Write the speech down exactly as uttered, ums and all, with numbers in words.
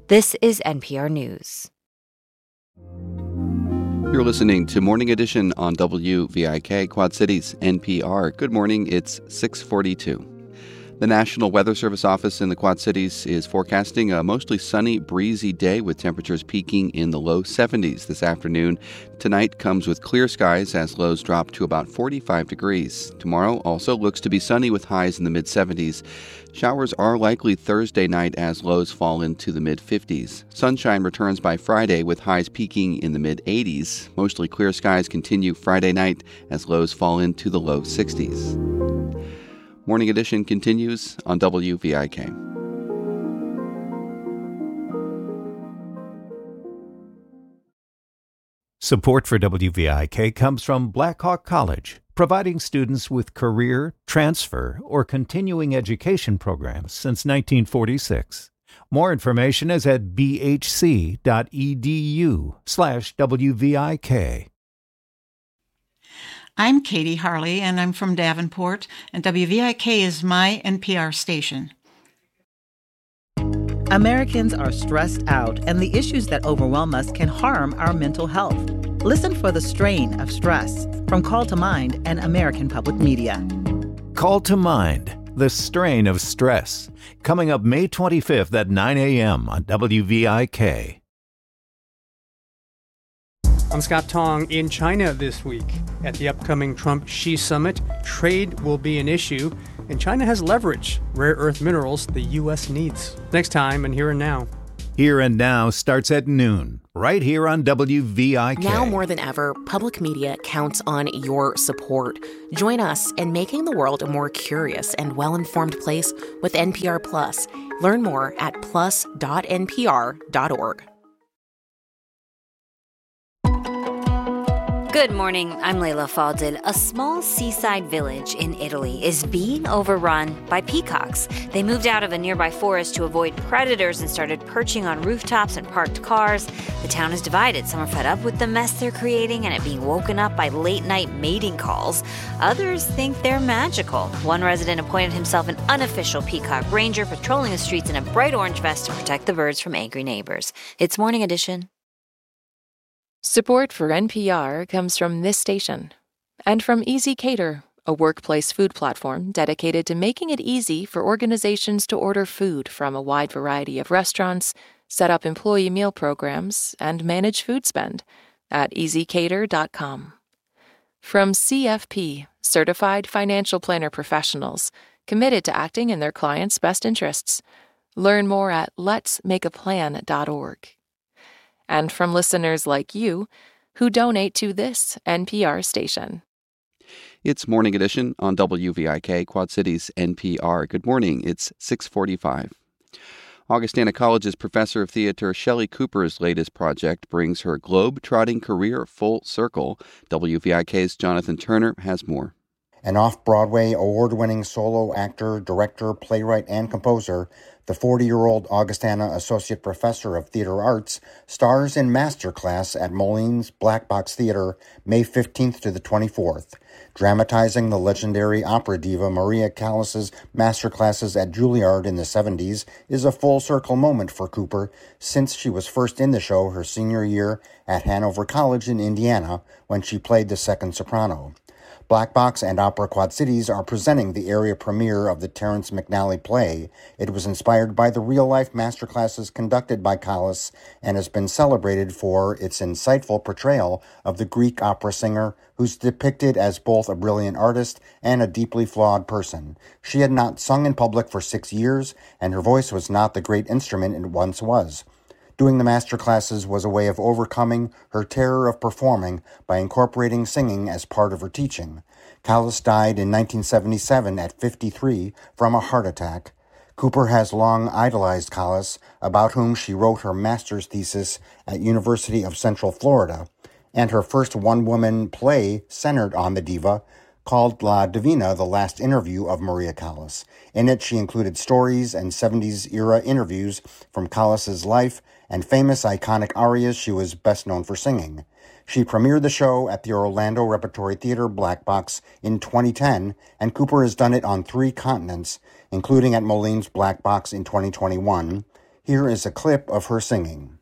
This is N P R News. You're listening to Morning Edition on W V I K, Quad Cities, N P R. Good morning, it's six forty-two. The National Weather Service office in the Quad Cities is forecasting a mostly sunny, breezy day with temperatures peaking in the low seventies this afternoon. Tonight comes with clear skies as lows drop to about forty-five degrees. Tomorrow also looks to be sunny with highs in the mid-seventies. Showers are likely Thursday night as lows fall into the mid-fifties. Sunshine returns by Friday with highs peaking in the mid-eighties. Mostly clear skies continue Friday night as lows fall into the low sixties. Morning Edition continues on W V I K. Support for W V I K comes from Blackhawk College, providing students with career, transfer, or continuing education programs since nineteen forty-six. More information is at bhc.edu slash WVIK. I'm Katie Harley, and I'm from Davenport, and W V I K is my N P R station. Americans are stressed out, and the issues that overwhelm us can harm our mental health. Listen for The Strain of Stress from Call to Mind and American Public Media. Call to Mind, The Strain of Stress, coming up May twenty-fifth at nine a.m. on W V I K. I'm Scott Tong. In China this week. At the upcoming Trump-Xi summit, trade will be an issue, and China has leverage, rare earth minerals the U S needs. Next time on Here and Now. Here and Now starts at noon, right here on W V I K. Now more than ever, public media counts on your support. Join us in making the world a more curious and well-informed place with N P R Plus. Learn more at plus dot n p r dot org. Good morning, I'm Layla Faldil. A small seaside village in Italy is being overrun by peacocks. They moved out of a nearby forest to avoid predators and started perching on rooftops and parked cars. The town is divided. Some are fed up with the mess they're creating and it being woken up by late-night mating calls. Others think they're magical. One resident appointed himself an unofficial peacock ranger, patrolling the streets in a bright orange vest to protect the birds from angry neighbors. It's Morning Edition. Support for N P R comes from this station and from Easy Cater, a workplace food platform dedicated to making it easy for organizations to order food from a wide variety of restaurants, set up employee meal programs, and manage food spend at easy cater dot com. From C F P, Certified Financial Planner Professionals, committed to acting in their clients' best interests. Learn more at lets make a plan dot org. And from listeners like you who donate to this N P R station. It's Morning Edition on W V I K, Quad Cities, N P R. Good morning, it's six forty-five. Augustana College's professor of theater Shelley Cooper's latest project brings her globe-trotting career full circle. W V I K's Jonathan Turner has more. An off-Broadway award-winning solo actor, director, playwright, and composer, the forty-year-old Augustana Associate Professor of Theater Arts stars in Masterclass at Moline's Black Box Theater May fifteenth to the twenty-fourth. Dramatizing the legendary opera diva Maria Callas's masterclasses at Juilliard in the seventies is a full-circle moment for Cooper since she was first in the show her senior year at Hanover College in Indiana when she played the second soprano. Black Box and Opera Quad Cities are presenting the area premiere of the Terrence McNally play. It was inspired by the real-life masterclasses conducted by Callas and has been celebrated for its insightful portrayal of the Greek opera singer who's depicted as both a brilliant artist and a deeply flawed person. She had not sung in public for six years, and her voice was not the great instrument it once was. Doing the master classes was a way of overcoming her terror of performing by incorporating singing as part of her teaching. Callas died in nineteen seventy-seven at fifty-three from a heart attack. Cooper has long idolized Callas, about whom she wrote her master's thesis at University of Central Florida, and her first one-woman play centered on the diva, called La Divina, The Last Interview of Maria Callas. In it, she included stories and seventies-era interviews from Callas's life and famous iconic arias she was best known for singing. She premiered the show at the Orlando Repertory Theater Black Box in twenty ten, and Cooper has done it on three continents, including at Moline's Black Box in twenty twenty-one. Here is a clip of her singing.